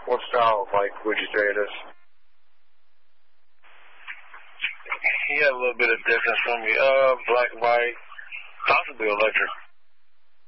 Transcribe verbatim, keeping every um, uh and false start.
What style of bike would you say it is? He had a little bit of distance from me. Uh, black, white, possibly electric.